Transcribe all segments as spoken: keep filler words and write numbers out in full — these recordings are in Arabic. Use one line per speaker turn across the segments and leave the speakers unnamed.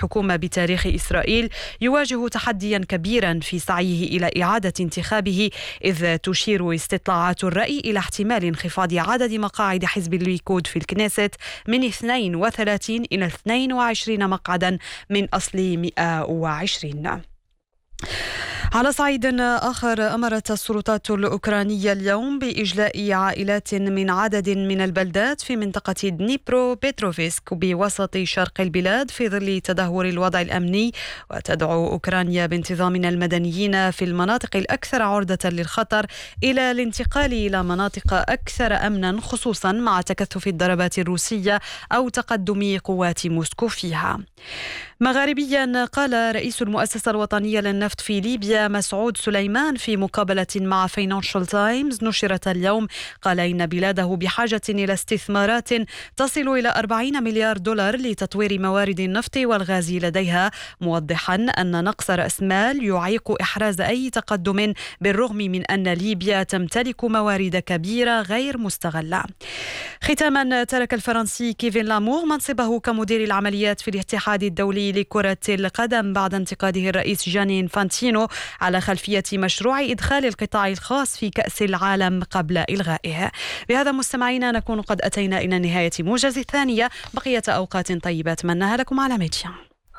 الحكومة بتاريخ إسرائيل يواجه تحديا كبيرا في سعيه إلى إعادة انتخابه، إذ تشير استطلاعات الرأي إلى احتمال انخفاض عدد مقاعد حزب الليكود في الكنيست من اثنين وثلاثين إلى اثنين وعشرين مقعدا من أصل مئة وعشرين. على صعيد آخر، أمرت السلطات الأوكرانية اليوم بإجلاء عائلات من عدد من البلدات في منطقة دنيبرو بيتروفسك بوسط شرق البلاد في ظل تدهور الوضع الأمني، وتدعو أوكرانيا بانتظام المدنيين في المناطق الأكثر عرضة للخطر إلى الانتقال إلى مناطق أكثر أمنا، خصوصا مع تكثف الضربات الروسية أو تقدم قوات موسكو فيها. مغاربيا، قال رئيس المؤسسة الوطنية للنفط في ليبيا مسعود سليمان في مقابلة مع فاينانشال تايمز نشرت اليوم، قال إن بلاده بحاجة إلى استثمارات تصل إلى أربعين مليار دولار لتطوير موارد النفط والغاز لديها، موضحا أن نقص رأس مال يعيق إحراز أي تقدم بالرغم من أن ليبيا تمتلك موارد كبيرة غير مستغلة. ختاما، ترك الفرنسي كيفين لامور منصبه كمدير العمليات في الاتحاد الدولي لكرة القدم بعد انتقاده الرئيس جاني إنفانتينو على خلفية مشروع إدخال القطاع الخاص في كأس العالم قبل إلغائه. بهذا مستمعينا نكون قد أتينا إلى نهاية موجز الثانية. بقية أوقات طيبة أتمناها لكم على ميديا.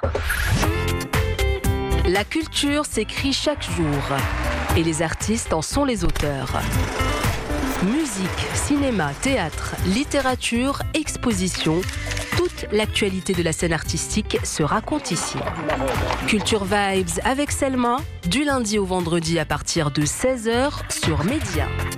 La culture s'écrit chaque jour et les artistes en sont les auteurs. Musique, cinéma, théâtre, littérature, exposition, toute l'actualité de la scène artistique se raconte ici. Culture Vibes avec Selma, du lundi au vendredi à partir de seize heures sur Média.